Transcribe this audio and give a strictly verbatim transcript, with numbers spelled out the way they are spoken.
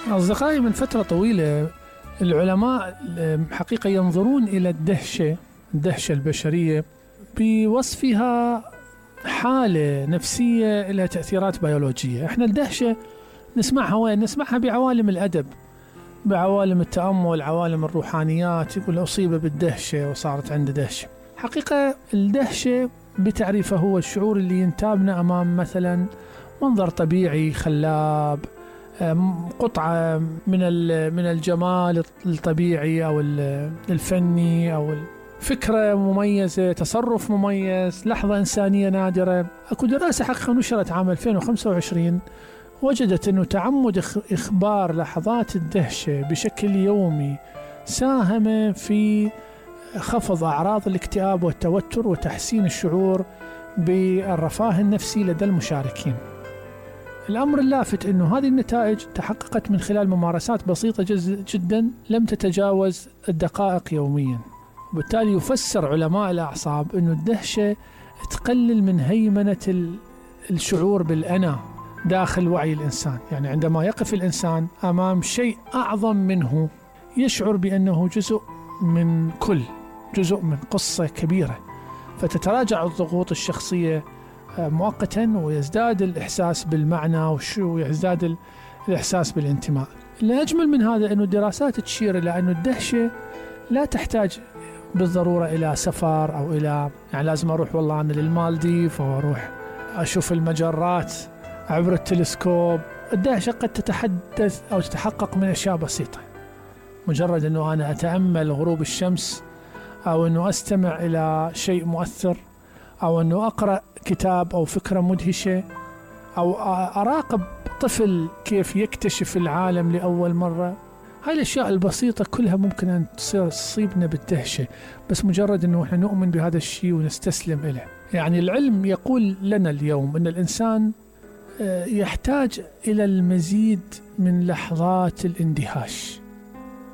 أصدقائي، من فترة طويلة العلماء حقيقة ينظرون إلى الدهشة الدهشة البشرية بوصفها حالة نفسية لها تأثيرات بيولوجية. احنا الدهشة نسمعها وين؟ نسمعها بعوالم الأدب، بعوالم التأمل، عوالم الروحانيات، يقول أصيب بالدهشة وصارت عنده دهشة. حقيقة الدهشة بتعريفه هو الشعور اللي ينتابنا أمام مثلا منظر طبيعي خلاب، قطعة من من الجمال الطبيعي أو الفني، أو فكرة مميزة، تصرف مميز، لحظة إنسانية نادرة. أكو دراسة حقيقة نشرت عام ألفين وخمسة وعشرين وجدت أنه تعمد إخبار لحظات الدهشة بشكل يومي ساهم في خفض أعراض الاكتئاب والتوتر وتحسين الشعور بالرفاه النفسي لدى المشاركين. الأمر اللافت أنه هذه النتائج تحققت من خلال ممارسات بسيطة جدا لم تتجاوز الدقائق يوميا. وبالتالي يفسر علماء الأعصاب أنه الدهشة تقلل من هيمنة الشعور بالأنا داخل وعي الإنسان. يعني عندما يقف الإنسان أمام شيء أعظم منه يشعر بأنه جزء من كل، جزء من قصة كبيرة، فتتراجع الضغوط الشخصية مؤقتا ويزداد الإحساس بالمعنى ويزداد الإحساس بالانتماء. الأجمل من هذا أنه الدراسات تشير إلى أن الدهشة لا تحتاج بالضرورة إلى سفر أو إلى يعني لازم أروح والله أنا للمالديف أو أروح أشوف المجرات عبر التلسكوب. الدهشة قد تتحدث أو تتحقق من أشياء بسيطة، مجرد أنه أنا أتأمل غروب الشمس، أو أنه أستمع إلى شيء مؤثر، أو أنه أقرأ كتاب أو فكرة مدهشة، أو أراقب طفل كيف يكتشف العالم لأول مرة. هاي الأشياء البسيطة كلها ممكن أن تصير تصيبنا بالدهشة، بس مجرد أنه إحنا نؤمن بهذا الشيء ونستسلم إليه. يعني العلم يقول لنا اليوم أن الإنسان يحتاج إلى المزيد من لحظات الاندهاش.